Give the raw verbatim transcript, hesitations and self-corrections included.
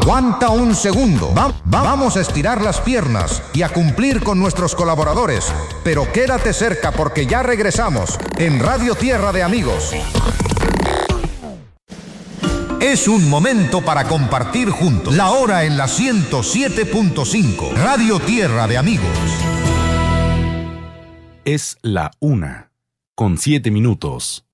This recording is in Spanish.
Aguanta un segundo. Va- va- vamos a estirar las piernas y a cumplir con nuestros colaboradores. Pero quédate cerca porque ya regresamos en Radio Tierra de Amigos. Es un momento para compartir juntos. La hora en la ciento siete punto cinco. Radio Tierra de Amigos. Es la una, con siete minutos.